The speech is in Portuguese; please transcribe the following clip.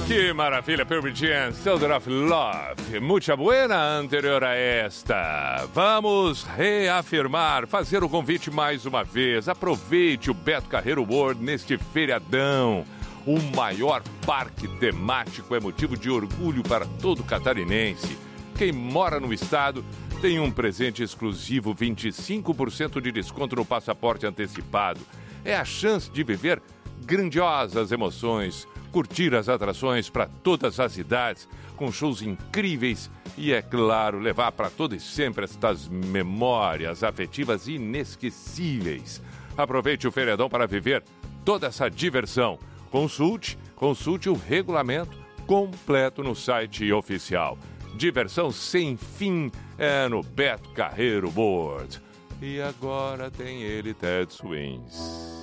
Que maravilha, Pearl Jam, Soldier of Love, muita buena anterior a esta. Vamos reafirmar, fazer o convite mais uma vez. Aproveite o Beto Carreiro World neste feriadão. O maior parque temático é motivo de orgulho para todo catarinense. Quem mora no estado tem um presente exclusivo, 25% de desconto no passaporte antecipado. É a chance de viver grandiosas emoções, curtir as atrações para todas as idades, com shows incríveis e, é claro, levar para todo e sempre estas memórias afetivas inesquecíveis. Aproveite o feriadão para viver toda essa diversão. Consulte o regulamento completo no site oficial. Diversão sem fim é no Beto Carreiro World. E agora tem ele, Ted Swings.